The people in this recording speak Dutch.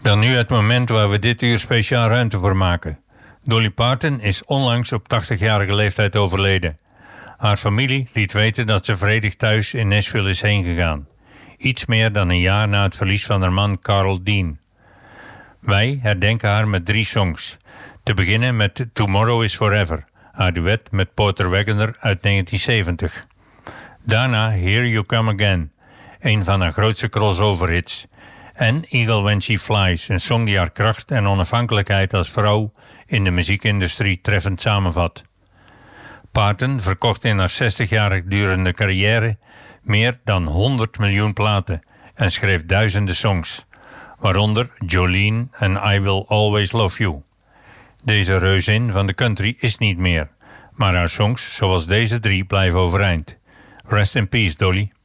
Dan nu het moment waar we dit uur speciaal ruimte voor maken. Dolly Parton is onlangs op 80-jarige leeftijd overleden. Haar familie liet weten dat ze vredig thuis in Nashville is heen gegaan. Iets meer dan een jaar na het verlies van haar man Carl Dean. Wij herdenken haar met 3 songs. Te beginnen met Tomorrow is Forever, haar duet met Porter Wagoner uit 1970. Daarna Here You Come Again, een van haar grootste crossover hits. En Eagle When She Flies, een song die haar kracht en onafhankelijkheid als vrouw in de muziekindustrie treffend samenvat. Parton verkocht in haar 60-jarig durende carrière meer dan 100 miljoen platen en schreef duizenden songs, waaronder Jolene en I Will Always Love You. Deze reuzin van de country is niet meer, maar haar songs zoals deze 3 blijven overeind. Rest in peace, Dolly.